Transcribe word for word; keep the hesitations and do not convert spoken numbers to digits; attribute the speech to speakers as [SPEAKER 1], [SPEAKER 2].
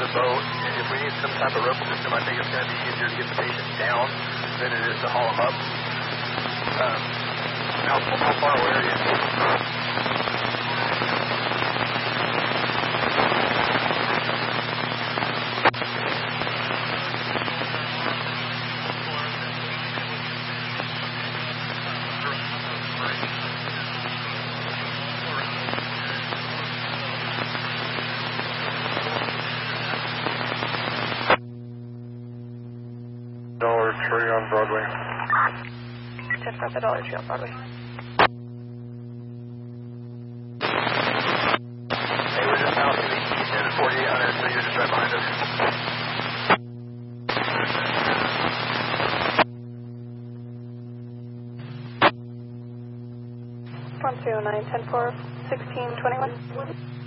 [SPEAKER 1] the boat. If we need some type of rope system, I think it's going to be easier to get the patient down than it is to haul them up. Um, how, how far away are you?
[SPEAKER 2] Dollar Tree on Broadway.
[SPEAKER 3] Just got the Dollar Tree on Broadway.
[SPEAKER 1] Hey, we're just out to the east end of forty-eight hundred, so you're just right behind us.
[SPEAKER 3] one three oh nine, ten four, sixteen twenty-one.